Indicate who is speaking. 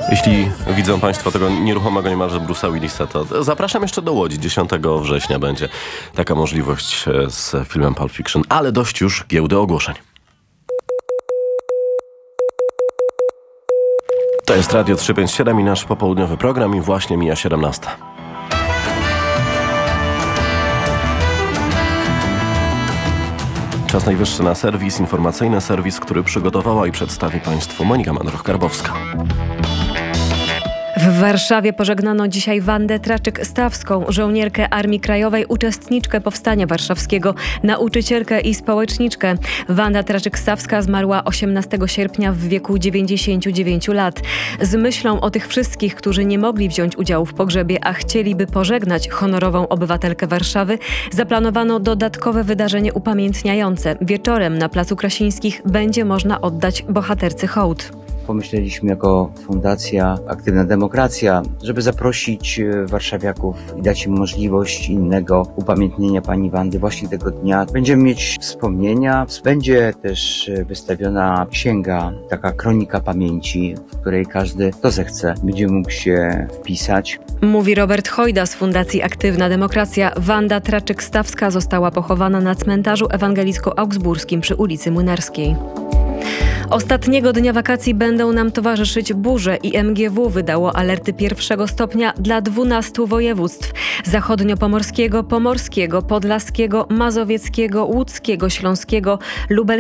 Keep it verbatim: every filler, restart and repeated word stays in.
Speaker 1: Jeśli widzą Państwo tego nieruchomego niemalże Bruce'a Willisa, to zapraszam jeszcze do Łodzi. dziesiątego września będzie taka możliwość z filmem Pulp Fiction, ale dość już giełdy ogłoszeń. To jest Radio trzysta pięćdziesiąt siedem i nasz popołudniowy program i właśnie mija siedemnasta. Czas najwyższy na serwis informacyjny, serwis, który przygotowała i przedstawi Państwu Monika Mandroch-Karbowska.
Speaker 2: W Warszawie pożegnano dzisiaj Wandę Traczyk-Stawską, żołnierkę Armii Krajowej, uczestniczkę Powstania Warszawskiego, nauczycielkę i społeczniczkę. Wanda Traczyk-Stawska zmarła osiemnastego sierpnia w wieku dziewięćdziesięciu dziewięciu lat. Z myślą o tych wszystkich, którzy nie mogli wziąć udziału w pogrzebie, a chcieliby pożegnać honorową obywatelkę Warszawy, zaplanowano dodatkowe wydarzenie upamiętniające. Wieczorem na Placu Krasińskich będzie można oddać bohaterce hołd.
Speaker 3: Pomyśleliśmy jako Fundacja Aktywna Demokracja, żeby zaprosić warszawiaków i dać im możliwość innego upamiętnienia pani Wandy właśnie tego dnia. Będziemy mieć wspomnienia, będzie też wystawiona księga, taka kronika pamięci, w której każdy, kto zechce, będzie mógł się wpisać.
Speaker 2: Mówi Robert Hojda z Fundacji Aktywna Demokracja. Wanda Traczyk-Stawska została pochowana na cmentarzu ewangelicko-augsburskim przy ulicy Młynarskiej. Ostatniego dnia wakacji będą nam towarzyszyć burze i M G W wydało alerty pierwszego stopnia dla dwunastu województw: zachodniopomorskiego, pomorskiego, podlaskiego, mazowieckiego, łódzkiego, śląskiego, lubelskiego,